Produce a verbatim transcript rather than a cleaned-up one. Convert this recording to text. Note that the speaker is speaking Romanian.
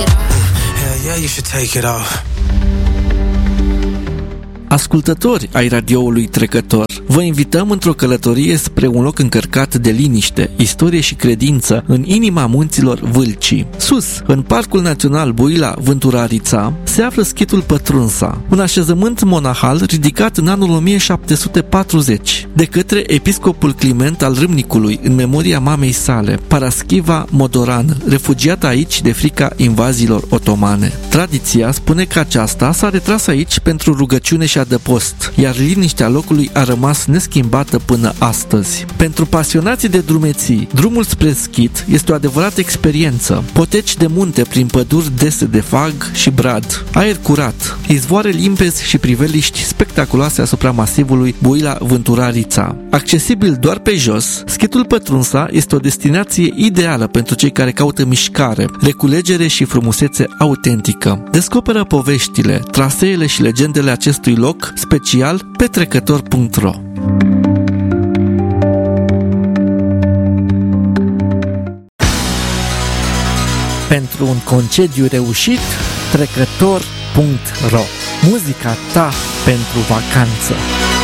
it off. Hell yeah, you should take it off. Ascultători ai radioului trecător, vă invităm într-o călătorie spre un loc încărcat de liniște, istorie și credință în inima munților Vâlcii. Sus, în Parcul Național Buila-Vânturarița, se află schitul Pătrunsa, un așezământ monahal ridicat în anul o mie șapte sute patruzeci de către episcopul Climent al Râmnicului în memoria mamei sale, Paraschiva Modoran, refugiată aici de frica invaziilor otomane. Tradiția spune că aceasta s-a retras aici pentru rugăciune și adăpost, iar liniștea locului a rămas neschimbată până astăzi. Pentru pasionații de drumeții, drumul spre schit este o adevărată experiență. Poteci de munte prin păduri dese de fag și brad, aer curat, izvoare limpezi și priveliști spectaculoase asupra masivului Buila-Vânturarița. Accesibil doar pe jos, schitul Pătrunsa este o destinație ideală pentru cei care caută mișcare, reculegere și frumusețe autentică. Descoperă poveștile, traseele și legendele acestui loc special pe trecător punct ro. Pentru un concediu reușit, trecător punct ro. Muzica ta pentru vacanță.